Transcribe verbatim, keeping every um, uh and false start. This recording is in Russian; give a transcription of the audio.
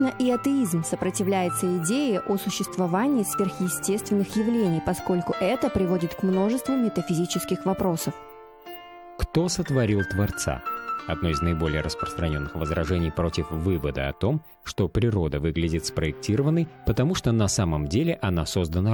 И атеизм сопротивляется идее о существовании сверхъестественных явлений, поскольку это приводит к множеству метафизических вопросов. Кто сотворил Творца? Одно из наиболее распространенных возражений против вывода о том, что природа выглядит спроектированной, потому что на самом деле она создана